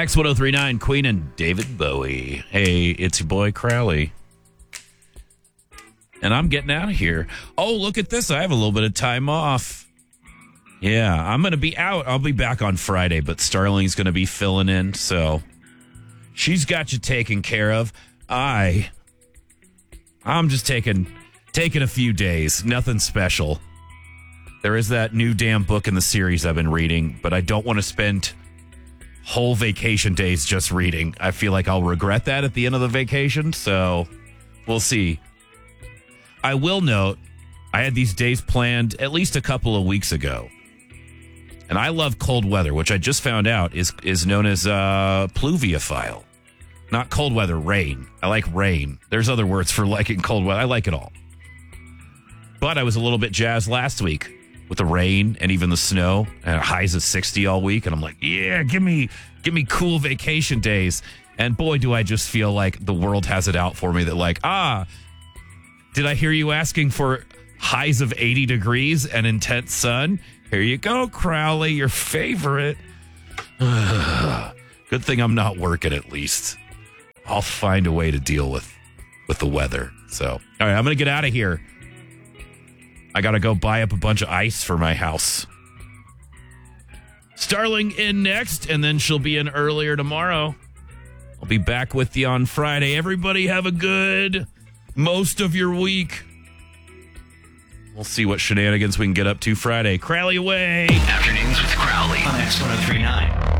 X1039, Queen and David Bowie. Hey, it's your boy Crowley. And I'm getting out of here. Oh, look at this. I have a little bit of time off. Yeah, I'm going to be out. I'll be back on Friday, but Starling's going to be filling in. So she's got you taken care of. I'm just taking a few days. Nothing special. There is that new damn book in the series I've been reading, but I don't want to spend whole vacation days just reading. I feel like I'll regret that at the end of the vacation, so we'll see. I will note, I had these days planned at least a couple of weeks ago. And I love cold weather, which I just found out is known as pluviophile. Not cold weather, rain. I like rain. There's other words for liking cold weather. I like it all. But I was a little bit jazzed last week with the rain and even the snow and highs of 60 all week. And I'm like, yeah, give me cool vacation days. And boy, do I just feel like the world has it out for me that like, did I hear you asking for highs of 80 degrees and intense sun? Here you go, Crowley, your favorite. Good thing I'm not working at least. I'll find a way to deal with the weather. So, all right, I'm going to get out of here. I got to go buy up a bunch of ice for my house. Starling in next, and then she'll be in earlier tomorrow. I'll be back with you on Friday. Everybody have a good most of your week. We'll see what shenanigans we can get up to Friday. Crowley away. Afternoons with Crowley on X1039.